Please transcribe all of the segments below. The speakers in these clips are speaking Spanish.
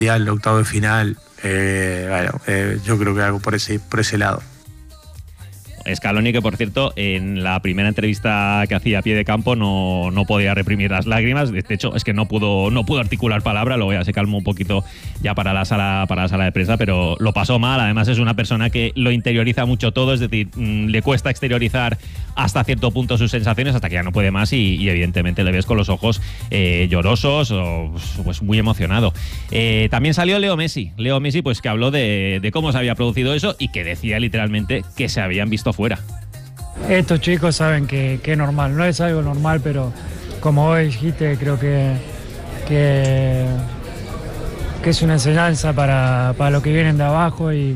el octavo de final, yo creo que algo por ese lado. Scaloni, que por cierto, en la primera entrevista que hacía a pie de campo no podía reprimir las lágrimas. De hecho, es que no pudo articular palabra. Luego ya se calmó un poquito ya para la sala de prensa, pero lo pasó mal. Además, es una persona que lo interioriza mucho todo, es decir, le cuesta exteriorizar hasta cierto punto sus sensaciones, hasta que ya no puede más y evidentemente le ves con los ojos llorosos o pues muy emocionado. También salió Leo Messi, pues que habló de cómo se había producido eso y que decía literalmente que se habían visto fuera. Estos chicos saben que es normal, no es algo normal, pero como vos dijiste, creo que es una enseñanza para los que vienen de abajo y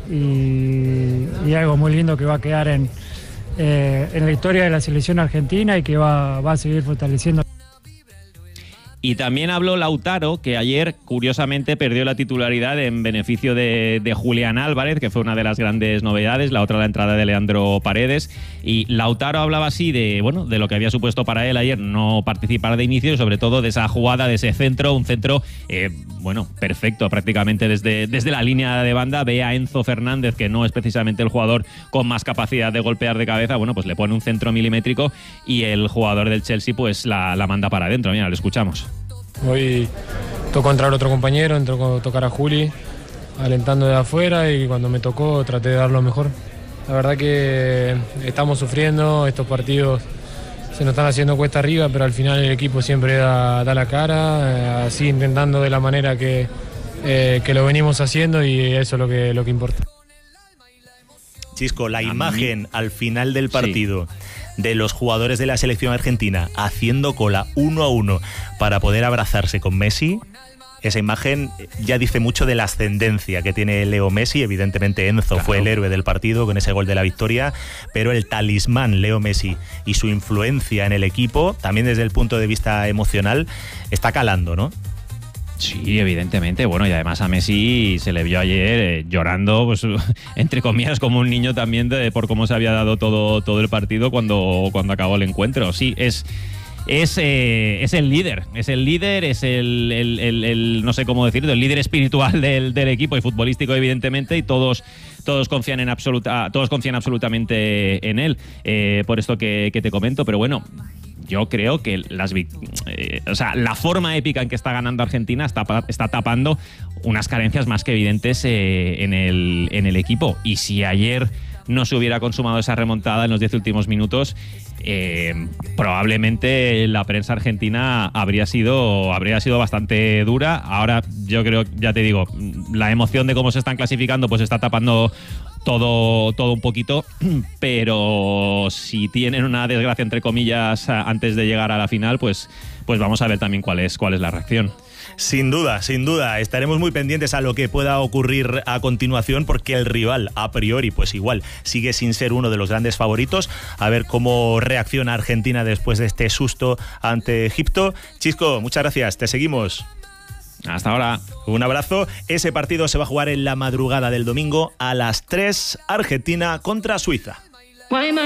algo muy lindo que va a quedar en la historia de la selección argentina y que va a seguir fortaleciendo. Y también habló Lautaro, que ayer, curiosamente, perdió la titularidad en beneficio de Julián Álvarez, que fue una de las grandes novedades, la otra la entrada de Leandro Paredes. Y Lautaro hablaba así de lo que había supuesto para él ayer no participar de inicio y sobre todo de esa jugada, de ese centro, un centro, perfecto prácticamente desde la línea de banda. Ve a Enzo Fernández, que no es precisamente el jugador con más capacidad de golpear de cabeza, pues le pone un centro milimétrico y el jugador del Chelsea pues la manda para adentro. Mira, lo escuchamos. Hoy tocó entrar otro compañero, entró a tocar a Juli, alentando de afuera, y cuando me tocó traté de dar lo mejor. La verdad que estamos sufriendo, estos partidos se nos están haciendo cuesta arriba, pero al final el equipo siempre da la cara, así intentando de la manera que lo venimos haciendo, y eso es lo que importa. Chisco, la imagen al final del partido, sí, de los jugadores de la selección argentina haciendo cola 1 a 1 para poder abrazarse con Messi, esa imagen ya dice mucho de la ascendencia que tiene Leo Messi. Evidentemente Enzo, claro, fue el héroe del partido con ese gol de la victoria, pero el talismán Leo Messi y su influencia en el equipo, también desde el punto de vista emocional, está calando, ¿no? Sí, evidentemente. Bueno, y además a Messi se le vio ayer llorando, pues entre comillas, como un niño también por cómo se había dado todo el partido cuando acabó el encuentro. Sí, es el líder, es el no sé cómo decirlo, el líder espiritual del equipo y futbolístico, evidentemente, y todos confían absolutamente en él, por esto que te comento. Pero bueno, yo creo que la forma épica en que está ganando Argentina está tapando unas carencias más que evidentes en el equipo. Y si ayer no se hubiera consumado esa remontada en los 10 últimos minutos, probablemente la prensa argentina habría sido bastante dura. Ahora yo creo, ya te digo, la emoción de cómo se están clasificando pues está tapando todo un poquito, pero si tienen una desgracia entre comillas antes de llegar a la final, pues vamos a ver también cuál es la reacción. Sin duda, estaremos muy pendientes a lo que pueda ocurrir a continuación, porque el rival, a priori, pues igual sigue sin ser uno de los grandes favoritos. A ver cómo reacciona Argentina después de este susto ante Egipto. Chisco, muchas gracias, te seguimos. Hasta ahora. Un abrazo. Ese partido se va a jugar en la madrugada del domingo a las 3, Argentina contra Suiza.